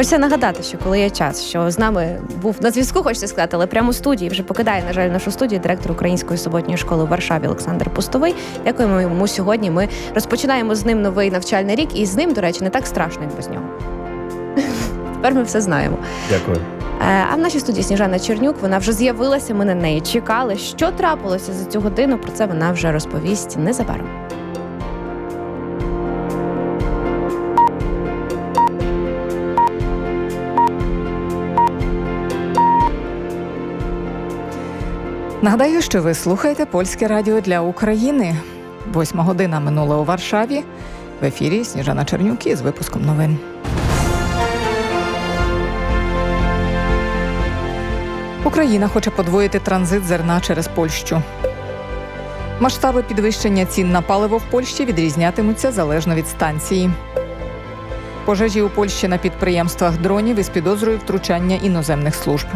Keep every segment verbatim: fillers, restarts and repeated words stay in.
Хочеться нагадати, що коли є час, що з нами був на зв'язку, хочеться сказати, але прямо у студії, вже покидає, на жаль, нашу студію директор Української суботньої школи в Варшаві Олександр Пустовий. Дякуємо йому сьогодні. Ми розпочинаємо з ним новий навчальний рік, і з ним, до речі, не так страшно, як без нього. Тепер ми все знаємо. Дякую. А в нашій студії Сніжана Чернюк, вона вже з'явилася, ми на неї чекали. Що трапилося за цю годину, про це вона вже розповість незабаром. Нагадаю, що ви слухаєте Польське радіо для України. Восьма година минула у Варшаві. В ефірі Сніжана Чернюк із випуском новин. Україна хоче подвоїти транзит зерна через Польщу. Масштаби підвищення цін на паливо в Польщі відрізнятимуться залежно від станції. Пожежі у Польщі на підприємствах дронів із підозрою втручання іноземних служб.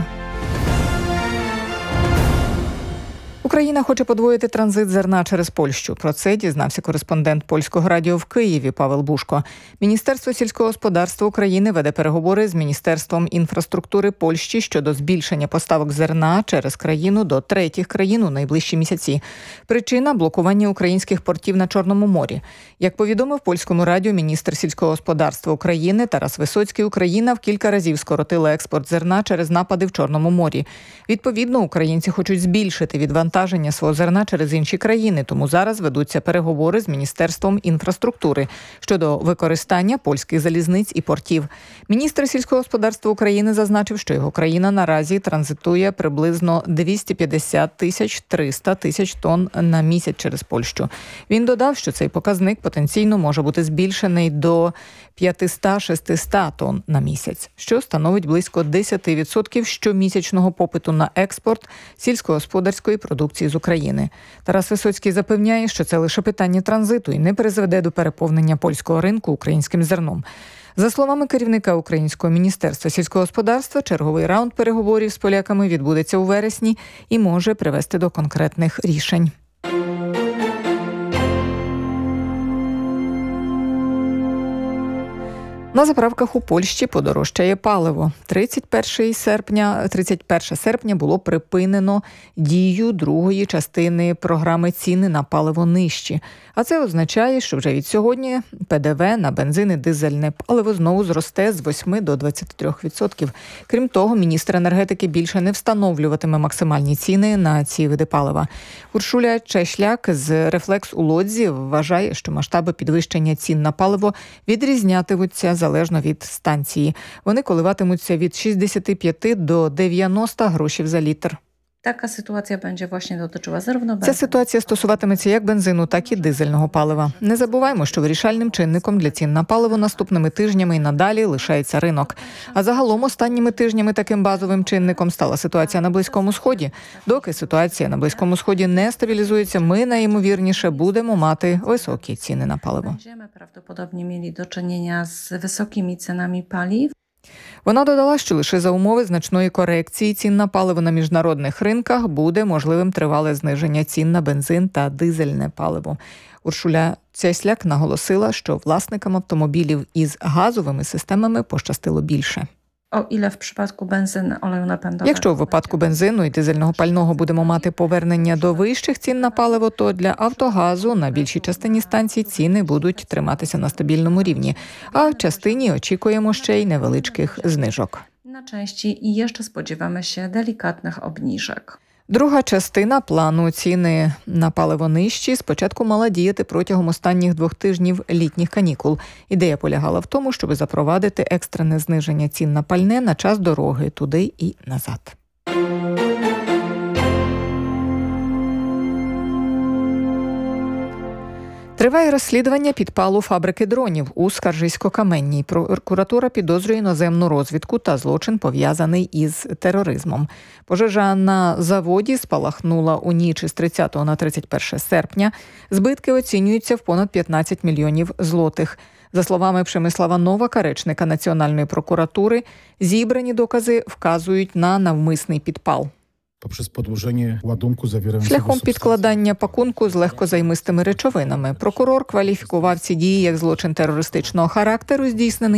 Україна хоче подвоїти транзит зерна через Польщу. Про це дізнався кореспондент Польського радіо в Києві Павел Бушко. Міністерство сільського господарства України веде переговори з Міністерством інфраструктури Польщі щодо збільшення поставок зерна через країну до третіх країн у найближчі місяці. Причина – блокування українських портів на Чорному морі. Як повідомив Польському радіо міністр сільського господарства України Тарас Висоцький, Україна в кілька разів скоротила експорт зерна через напади в Чорному морі. Відповідно, українці хочуть збільшити відвантаження свого зерна через інші країни, тому зараз ведуться переговори з Міністерством інфраструктури щодо використання польських залізниць і портів. Міністр сільського господарства України зазначив, що його країна наразі транзитує приблизно двісті п'ятдесят тисяч - триста тисяч тонн на місяць через Польщу. Він додав, що цей показник потенційно може бути збільшений до п'ятсот - шістсот тонн на місяць, що становить близько десять відсотків щомісячного попиту на експорт сільськогосподарської продукції з України. Тарас Висоцький запевняє, що це лише питання транзиту і не призведе до переповнення польського ринку українським зерном. За словами керівника Українського міністерства сільського господарства, черговий раунд переговорів з поляками відбудеться у вересні і може привести до конкретних рішень. На заправках у Польщі подорожчає паливо. тридцять першого серпня, тридцять першого серпня було припинено дію другої частини програми «Ціни на паливо нижчі». А це означає, що вже від сьогодні Пе Де Ве на бензин і дизельне паливо знову зросте з восьми до двадцяти трьох відсотків. Крім того, міністр енергетики більше не встановлюватиме максимальні ціни на ці види палива. Уршуля Чешляк з «Рефлекс» у Лодзі вважає, що масштаби підвищення цін на паливо відрізнятимуться залежно від станції. Вони коливатимуться від шістдесят п'ять до дев'яноста грошей за літр. Така ситуація będzie właśnie dotyczyła zarówno benzyn. Ця ситуація стосуватиметься як бензину, так і дизельного палива. Не забуваймо, що вирішальним чинником для цін на паливо наступними тижнями і надалі лишається ринок. А загалом останніми тижнями таким базовим чинником стала ситуація на Близькому Сході. Доки ситуація на Близькому Сході не стабілізується, ми найімовірніше будемо мати високі ціни на паливо. Będziemy prawdopodobnie mieli do czynienia z wysokimi cenami paliw. Вона додала, що лише за умови значної корекції цін на паливо на міжнародних ринках буде можливим тривале зниження цін на бензин та дизельне паливо. Уршуля Цесляк наголосила, що власникам автомобілів із газовими системами пощастило більше. O ile w przypadku benzyn, oleju napędowego. Якщо у випадку бензину і дизельного пального будемо мати повернення до вищих цін на паливо, то для автогазу на більшій частині станцій ціни будуть триматися на стабільному рівні, а в частині очікуємо ще й невеличких знижок. Na części i jeszcze spodziewamy się delikatnych obniżek. Друга частина плану ціни на паливо нижчі спочатку мала діяти протягом останніх двох тижнів літніх канікул. Ідея полягала в тому, щоб запровадити екстрене зниження цін на пальне на час дороги туди і назад. Триває розслідування підпалу фабрики дронів у Скаржисько-Каменній. Прокуратура підозрює іноземну розвідку та злочин, пов'язаний із тероризмом. Пожежа на заводі спалахнула у ніч із тридцятого на тридцять перше серпня. Збитки оцінюються в понад п'ятнадцять мільйонів злотих. За словами Przemysława Новака, речника Національної прокуратури, зібрані докази вказують на навмисний підпал. Шляхом підкладання пакунку з легкозаймистими речовинами. Прокурор кваліфікував ці дії як злочин терористичного характеру, здійснений